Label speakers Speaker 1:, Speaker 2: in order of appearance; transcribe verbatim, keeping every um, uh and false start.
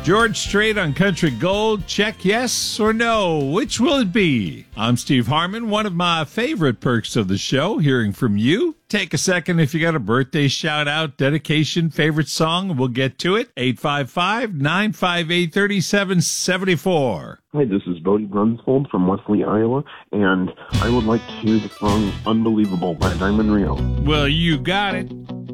Speaker 1: George Strait on Country Gold, check yes or no. Which will it be? I'm Steve Harmon. One of my favorite perks of the show, hearing from you. Take a second if you got a birthday shout out, dedication, favorite song, and we'll get to it. eight five five, nine five eight, three seven seven four.
Speaker 2: Hi, this is Bodie Grunsfold from Wesley, Iowa, and I would like to hear the song Unbelievable by Diamond Rio.
Speaker 1: Well, you got it.